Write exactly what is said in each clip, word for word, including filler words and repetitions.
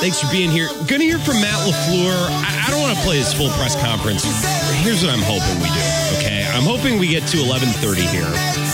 Thanks for being here. Going to hear from Matt LaFleur. I, I don't want to play his full press conference. Here's what I'm hoping we do, okay? I'm hoping we get to eleven thirty here.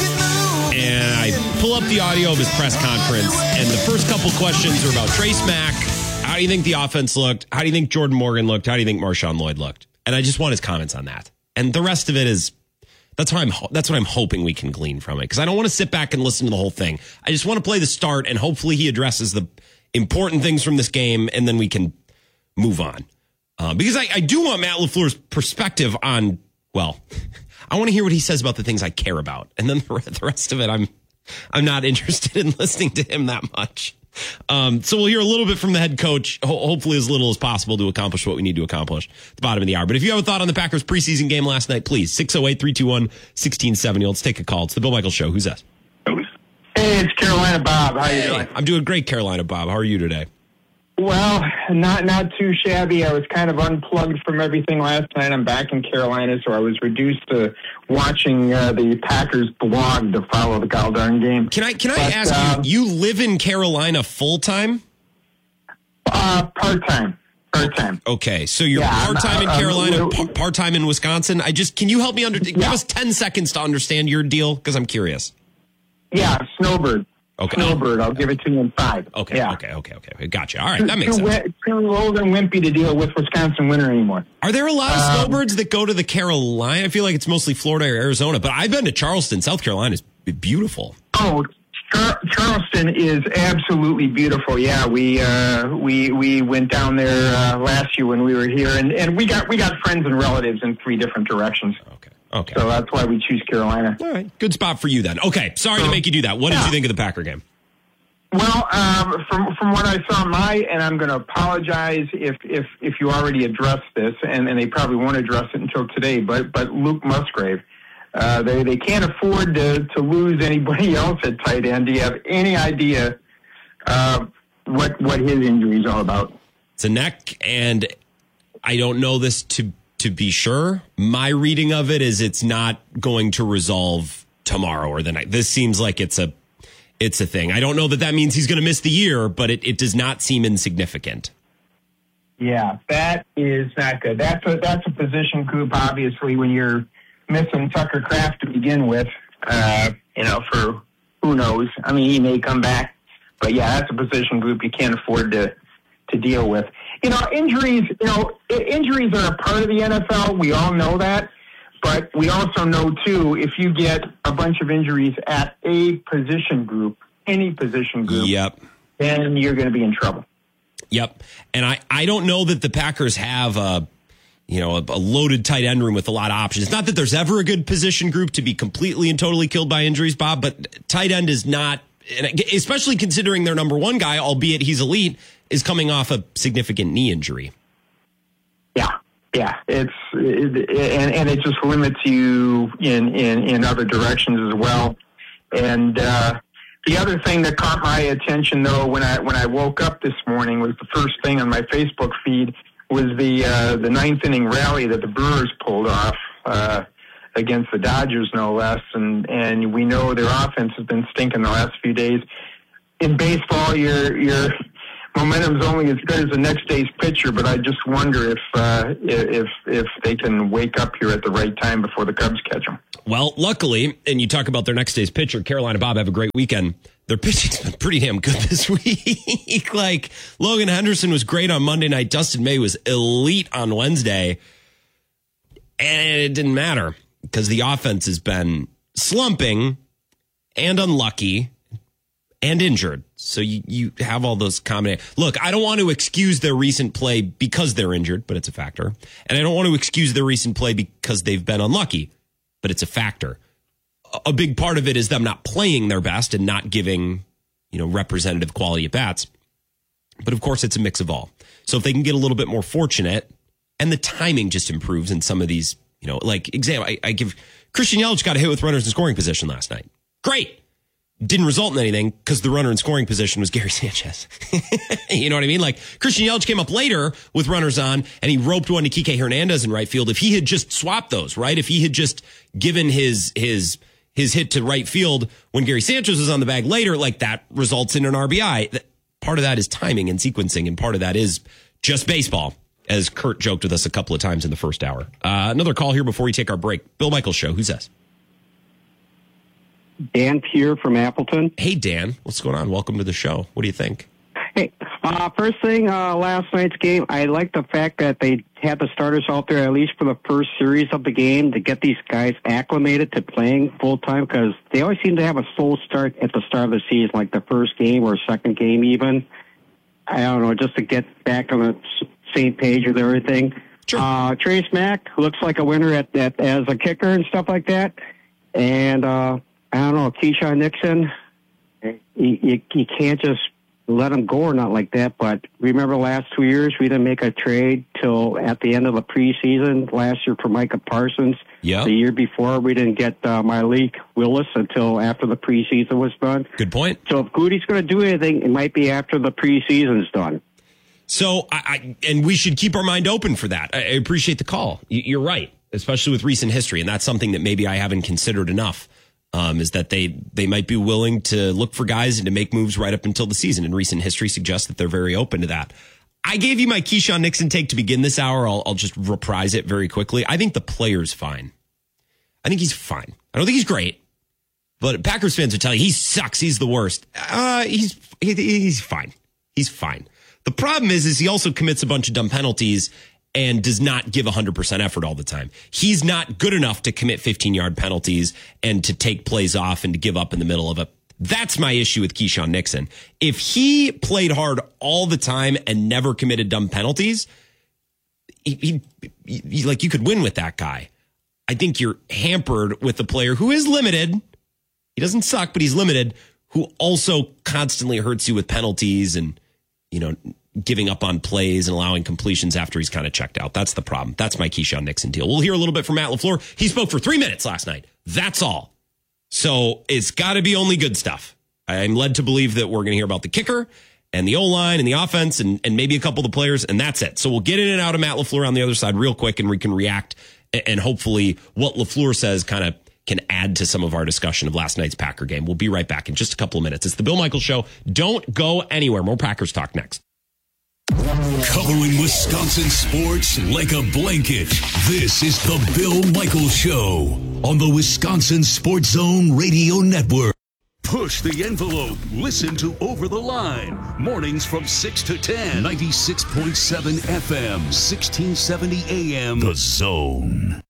And I pull up the audio of his press conference, and the first couple questions are about Trace Mack. How do you think the offense looked? How do you think Jordan Morgan looked? How do you think Marshawn Lloyd looked? And I just want his comments on that. And the rest of it is, that's what I'm that's what I'm hoping we can glean from it. Because I don't want to sit back and listen to the whole thing. I just want to play the start, and hopefully he addresses the important things from this game, and then we can move on. Uh, because I, I do want Matt LaFleur's perspective on, well, I want to hear what he says about the things I care about. And then the rest of it, I'm I'm not interested in listening to him that much. Um, so we'll hear a little bit from the head coach, ho- hopefully as little as possible to accomplish what we need to accomplish at the bottom of the hour. But if you have a thought on the Packers preseason game last night, please, six oh eight, three two one, one six seven oh. Let's take a call. It's the Bill Michaels Show. Who's that? Hey, it's Carolina Bob. How hey, you doing? I'm doing great, Carolina Bob. How are you today? Well, not not too shabby. I was kind of unplugged from everything last night. I'm back in Carolina, so I was reduced to watching uh, the Packers blog to follow the goddamn game. Can I can I but, ask uh, you, you live in Carolina full time? Uh, part time. Part time. Okay, so you're Yeah, part time in uh, Carolina, uh, part time in Wisconsin. I just can you help me under give Yeah. us ten seconds to understand your deal because I'm curious. Yeah, Snowbird. Okay. Snowbird. I'll give it to you in five. Okay, yeah. okay, okay, okay. Gotcha. All right, that makes too, sense. Too, too old and wimpy to deal with Wisconsin winter anymore. Are there a lot of Um, snowbirds that go to the Carolina? I feel like it's mostly Florida or Arizona, but I've been to Charleston, South Carolina. It's beautiful. Oh, Char- Charleston is absolutely beautiful. Yeah, we uh, we we went down there uh, last year when we were here, and, and we got we got friends and relatives in three different directions. Okay, okay. So that's why we choose Carolina. All right, good spot for you then. Okay, sorry to make you do that. What yeah. did you think of the Packer game? Well, um, from from what I saw, my and I'm going to apologize if if if you already addressed this, and, and they probably won't address it until today. But but Luke Musgrave, uh, they they can't afford to to lose anybody else at tight end. Do you have any idea uh, what what his injury is all about? It's a neck, and I don't know this to to be sure. My reading of it is it's not going to resolve tomorrow or the night. This seems like it's a It's a thing. I don't know that that means he's going to miss the year, but it, it does not seem insignificant. Yeah, that is not good. That's a that's a position group, obviously, when you're missing Tucker Kraft to begin with, uh, you know, for who knows. I mean, he may come back. But, yeah, that's a position group you can't afford to, to deal with. You know, injuries, you know, injuries are a part of the N F L. We all know that. But we also know, too, if you get a bunch of injuries at a position group, any position group, yep. then you're going to be in trouble. Yep. And I, I don't know that the Packers have a, you know, a, a loaded tight end room with a lot of options. Not that there's ever a good position group to be completely and totally killed by injuries, Bob, but tight end is not, and especially considering their number one guy, albeit he's elite, is coming off a significant knee injury. Yeah. Yeah, it's it, and and it just limits you in, in, in other directions as well. And uh, the other thing that caught my attention, though, when I when I woke up this morning, was the first thing on my Facebook feed was the uh, the ninth inning rally that the Brewers pulled off uh, against the Dodgers, no less. And and we know their offense has been stinking the last few days. In baseball, you're you're momentum's only as good as the next day's pitcher, but I just wonder if uh, if if they can wake up here at the right time before the Cubs catch them. Well, luckily, and you talk about their next day's pitcher, Carolina Bob, have a great weekend. Their pitching's been pretty damn good this week. Like, Logan Henderson was great on Monday night. Dustin May was elite on Wednesday. And it didn't matter because the offense has been slumping and unlucky and injured. So you, you have all those combinations. Look, I don't want to excuse their recent play because they're injured, but it's a factor. And I don't want to excuse their recent play because they've been unlucky, but it's a factor. A big part of it is them not playing their best and not giving, you know, representative quality at bats. But of course, it's a mix of all. So if they can get a little bit more fortunate and the timing just improves in some of these, you know, like example, I, I give Christian Yelich got a hit with runners in scoring position last night. Great. Didn't result in anything because the runner in scoring position was Gary Sanchez. You know what I mean? Like, Christian Yelich came up later with runners on, and he roped one to Kike Hernandez in right field. If he had just swapped those, right? If he had just given his his his hit to right field when Gary Sanchez was on the bag later, like, that results in an R B I. Part of that is timing and sequencing, and part of that is just baseball, as Kurt joked with us a couple of times in the first hour. Uh, another call here before we take our break. Bill Michaels Show. Who's this? Dan Pierre from Appleton. Hey, Dan. What's going on? Welcome to the show. What do you think? Hey, uh, first thing, uh, last night's game, I like the fact that they had the starters out there at least for the first series of the game to get these guys acclimated to playing full-time, because they always seem to have a slow start at the start of the season, like the first game or second game even. I don't know, just to get back on the same page with everything. Sure. Uh, Trace Mack looks like a winner at, at as a kicker and stuff like that. And, uh, I don't know, Keyshawn Nixon, you, you, you can't just let him go or not like that. But remember last two years, we didn't make a trade till at the end of the preseason. Last year for Micah Parsons. Yeah. The year before, we didn't get uh, Malik Willis until after the preseason was done. Good point. So if Goody's going to do anything, it might be after the preseason's done. So, I, I and we should keep our mind open for that. I, I appreciate the call. You're right, especially with recent history, and that's something that maybe I haven't considered enough. Um, is that they they might be willing to look for guys and to make moves right up until the season. And recent history suggests that they're very open to that. I gave you my Keyshawn Nixon take to begin this hour. I'll, I'll just reprise it very quickly. I think the player's fine. I think he's fine. I don't think he's great, but Packers fans would tell you he sucks. He's the worst. Uh, he's he, he's fine. He's fine. The problem is, is he also commits a bunch of dumb penalties and does not give one hundred percent effort all the time. He's not good enough to commit fifteen-yard penalties and to take plays off and to give up in the middle of it. That's my issue with Keyshawn Nixon. If he played hard all the time and never committed dumb penalties, he, he, he, like you could win with that guy. I think you're hampered with a player who is limited. He doesn't suck, but he's limited, who also constantly hurts you with penalties and, you know, giving up on plays and allowing completions after he's kind of checked out. That's the problem. That's my Keyshawn Nixon deal. We'll hear a little bit from Matt LaFleur. He spoke for three minutes last night. That's all. So it's got to be only good stuff. I'm led to believe that we're going to hear about the kicker and the O-line and the offense and, and maybe a couple of the players, and that's it. So we'll get in and out of Matt LaFleur on the other side real quick, and we can react, and hopefully what LaFleur says kind of can add to some of our discussion of last night's Packer game. We'll be right back in just a couple of minutes. It's the Bill Michaels Show. Don't go anywhere. More Packers talk next. Covering Wisconsin sports like a blanket. This is the Bill Michaels Show on the Wisconsin Sports Zone Radio Network. Push the envelope. Listen to Over the Line. Mornings from six to ten. ninety-six point seven F M, sixteen seventy A M. The Zone.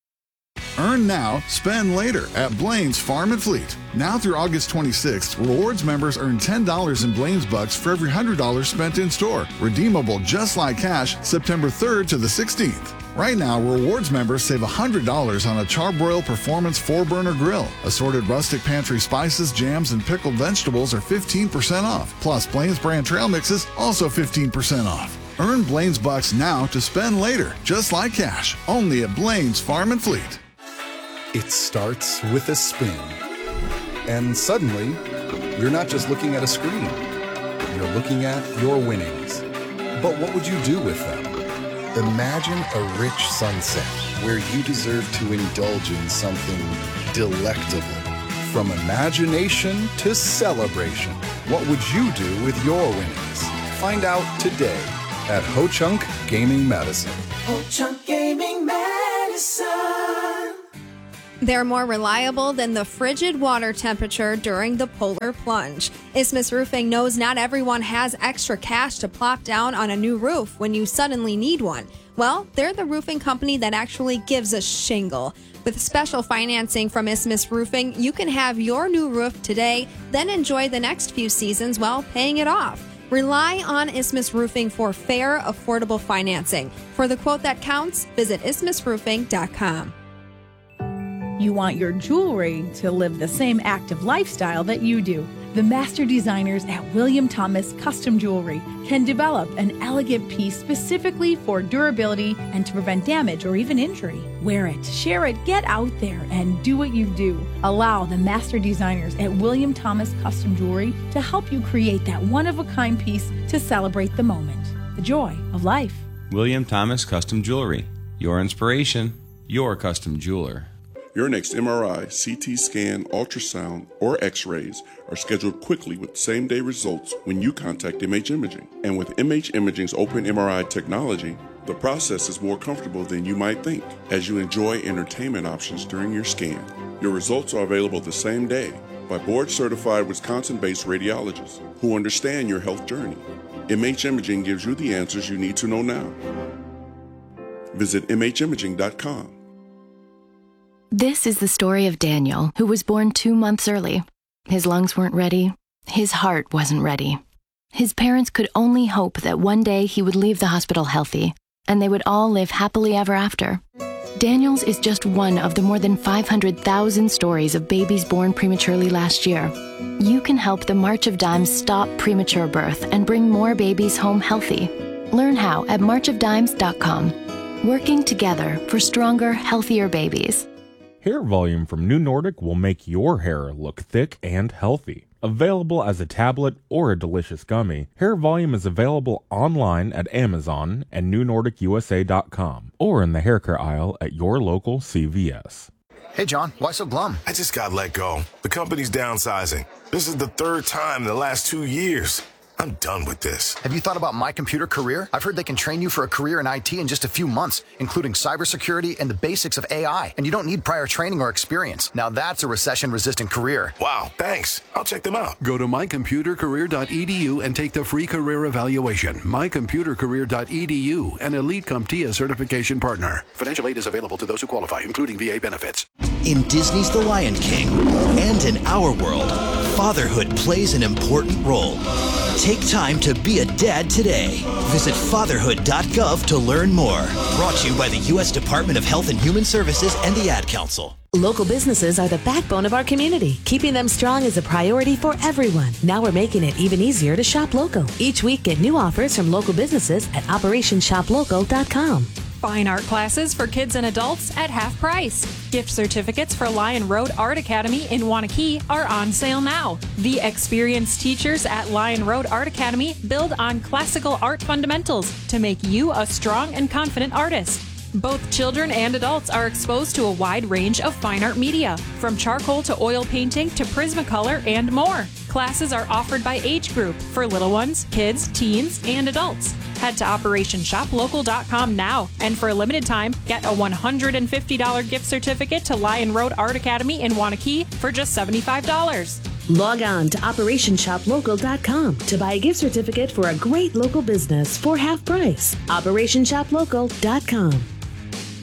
Earn now, spend later at Blaine's Farm and Fleet. Now through August twenty-sixth, rewards members earn ten dollars in Blaine's Bucks for every one hundred dollars spent in store. Redeemable just like cash September third to the sixteenth. Right now, rewards members save one hundred dollars on a Charbroil Performance four burner grill. Assorted rustic pantry spices, jams, and pickled vegetables are fifteen percent off. Plus, Blaine's brand trail mixes also fifteen percent off. Earn Blaine's Bucks now to spend later, just like cash. Only at Blaine's Farm and Fleet. It starts with a spin. And suddenly, you're not just looking at a screen. You're looking at your winnings. But what would you do with them? Imagine a rich sunset where you deserve to indulge in something delectable. From imagination to celebration, what would you do with your winnings? Find out today at Ho-Chunk Gaming Medicine. Ho-Chunk Gaming Medicine. They're more reliable than the frigid water temperature during the polar plunge. Isthmus Roofing knows not everyone has extra cash to plop down on a new roof when you suddenly need one. Well, they're the roofing company that actually gives a shingle. With special financing from Isthmus Roofing, you can have your new roof today, then enjoy the next few seasons while paying it off. Rely on Isthmus Roofing for fair, affordable financing. For the quote that counts, visit isthmus roofing dot com. You want your jewelry to live the same active lifestyle that you do. The master designers at William Thomas Custom Jewelry can develop an elegant piece specifically for durability and to prevent damage or even injury. Wear it, share it, get out there and do what you do. Allow the master designers at William Thomas Custom Jewelry to help you create that one-of-a-kind piece to celebrate the moment, the joy of life. William Thomas Custom Jewelry. Your inspiration, your custom jeweler. Your next M R I, C T scan, ultrasound, or x-rays are scheduled quickly with same-day results when you contact M H Imaging. And with M H Imaging's open M R I technology, the process is more comfortable than you might think as you enjoy entertainment options during your scan. Your results are available the same day by board-certified Wisconsin-based radiologists who understand your health journey. M H Imaging gives you the answers you need to know now. Visit M H imaging dot com. This is the story of Daniel, who was born two months early. His lungs weren't ready. His heart wasn't ready. His parents could only hope that one day he would leave the hospital healthy, and they would all live happily ever after. Daniel's is just one of the more than five hundred thousand stories of babies born prematurely last year. You can help the March of Dimes stop premature birth and bring more babies home healthy. Learn how at march of dimes dot com. Working together for stronger, healthier babies. Hair volume from New Nordic will make your hair look thick and healthy. Available as a tablet or a delicious gummy, Hair Volume is available online at Amazon and new nordic u s a dot com or in the hair care aisle at your local C V S. Hey, John, why so glum? I just got let go. The company's downsizing. This is the third time in the last two years. I'm done with this. Have you thought about My Computer Career? I've heard they can train you for a career in I T in just a few months, including cybersecurity and the basics of A I. And you don't need prior training or experience. Now that's a recession-resistant career. Wow, thanks. I'll check them out. Go to my computer career dot e d u and take the free career evaluation. my computer career dot e d u, an Elite CompTIA certification partner. Financial aid is available to those who qualify, including V A benefits. In Disney's The Lion King and in our world, fatherhood plays an important role. Take time to be a dad today. Visit fatherhood dot gov to learn more. Brought to you by the U S Department of Health and Human Services and the Ad Council. Local businesses are the backbone of our community. Keeping them strong is a priority for everyone. Now we're making it even easier to shop local. Each week, get new offers from local businesses at operation shop local dot com. Fine art classes for kids and adults at half price. Gift certificates for Lion Road Art Academy in Wanakee are on sale now. The experienced teachers at Lion Road Art Academy build on classical art fundamentals to make you a strong and confident artist. Both children and adults are exposed to a wide range of fine art media, from charcoal to oil painting to Prismacolor and more. Classes are offered by age group for little ones, kids, teens, and adults. Head to operation shop local dot com now, and for a limited time, get a one hundred fifty dollars gift certificate to Lion Road Art Academy in Wanakee for just seventy-five dollars. Log on to operation shop local dot com to buy a gift certificate for a great local business for half price. operation shop local dot com.